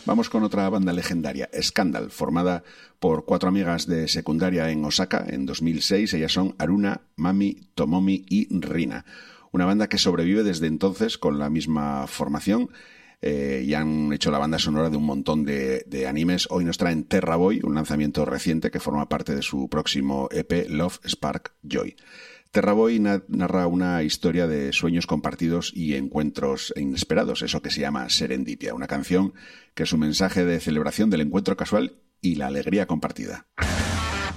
Vamos con otra banda legendaria, Scandal, formada por 4 amigas de secundaria en Osaka en 2006. Ellas son Haruna, Mami, Tomomi y Rina. Una banda que sobrevive desde entonces con la misma formación y han hecho la banda sonora de un montón de animes. Hoy nos traen Terra Boy, un lanzamiento reciente que forma parte de su próximo EP Love Spark Joy. Terra Boy narra una historia de sueños compartidos y encuentros inesperados, eso que se llama Serendipia, una canción que es un mensaje de celebración del encuentro casual y la alegría compartida.